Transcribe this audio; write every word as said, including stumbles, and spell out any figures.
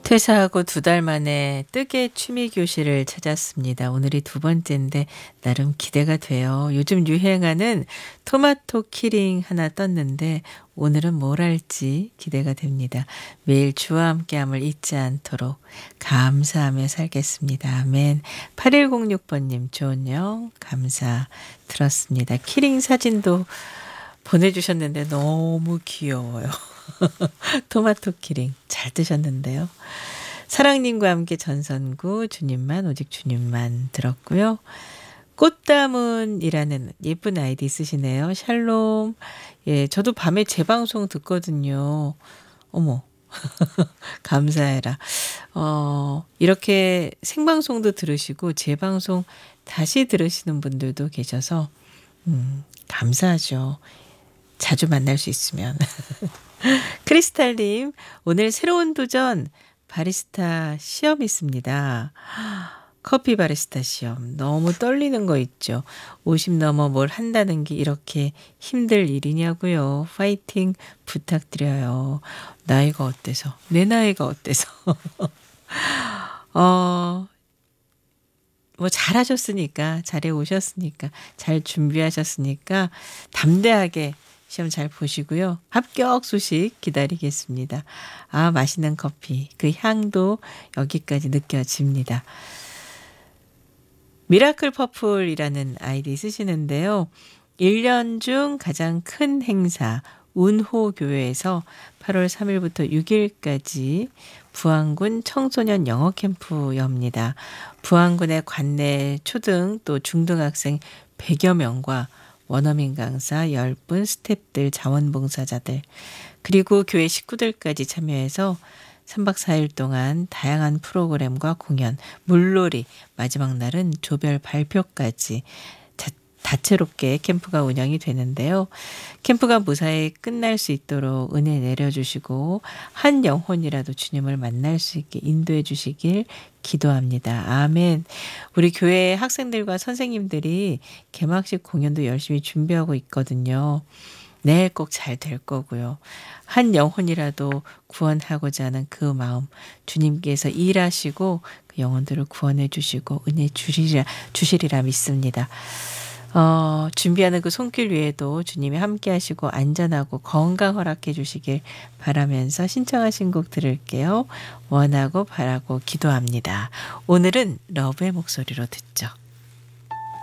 퇴사하고 두 달 만에 뜨개 취미 교실을 찾았습니다. 오늘이 두 번째인데 나름 기대가 돼요. 요즘 유행하는 토마토 키링 하나 떴는데 오늘은 뭘 할지 기대가 됩니다. 매일 주와 함께함을 잊지 않도록 감사하며 살겠습니다. 아멘. 팔일공육 번님 좋은 영 감사 들었습니다. 키링 사진도 보내주셨는데 너무 귀여워요. 토마토 키링 잘 드셨는데요. 사랑님과 함께 전선구 주님만 오직 주님만 들었고요. 꽃다문이라는 예쁜 아이디 쓰시네요. 샬롬. 예, 저도 밤에 재방송 듣거든요. 어머. 감사해라. 어, 이렇게 생방송도 들으시고 재방송 다시 들으시는 분들도 계셔서 음, 감사하죠. 자주 만날 수 있으면. 크리스탈님, 오늘 새로운 도전 바리스타 시험 있습니다. 커피 바리스타 시험. 너무 떨리는 거 있죠. 오십 넘어 뭘 한다는 게 이렇게 힘들 일이냐고요. 파이팅 부탁드려요. 나이가 어때서? 내 나이가 어때서? 어, 뭐 잘하셨으니까, 잘해 오셨으니까, 잘 준비하셨으니까 담대하게 시험 잘 보시고요. 합격 소식 기다리겠습니다. 아, 맛있는 커피. 그 향도 여기까지 느껴집니다. 미라클 퍼플이라는 아이디 쓰시는데요. 일 년 중 가장 큰 행사 운호교회에서 팔월 삼일부터 육일까지 부안군 청소년 영어 캠프 엽니다. 부안군의 관내 초등 또 중등학생 백여 명과 원어민 강사 십 분, 스태프들, 자원봉사자들 그리고 교회 식구들까지 참여해서 삼 박 사 일 동안 다양한 프로그램과 공연, 물놀이, 마지막 날은 조별 발표까지 자, 다채롭게 캠프가 운영이 되는데요. 캠프가 무사히 끝날 수 있도록 은혜 내려주시고 한 영혼이라도 주님을 만날 수 있게 인도해 주시길 기도합니다. 아멘. 우리 교회 학생들과 선생님들이 개막식 공연도 열심히 준비하고 있거든요. 네, 꼭 잘 될 거고요. 한 영혼이라도 구원하고자 하는 그 마음 주님께서 일하시고 그 영혼들을 구원해 주시고 은혜 주시리라, 주시리라 믿습니다. 어, 준비하는 그 손길 위에도 주님이 함께 하시고 안전하고 건강 허락해 주시길 바라면서 신청하신 곡 들을게요. 원하고 바라고 기도합니다. 오늘은 러브의 목소리로 듣죠.